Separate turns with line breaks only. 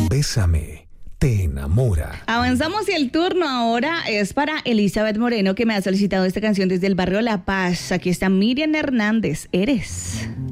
Bésame te enamora.
Avanzamos y el turno ahora es para Elizabeth Moreno, que me ha solicitado esta canción desde el barrio La Paz. Aquí está Miriam Hernández, Eres.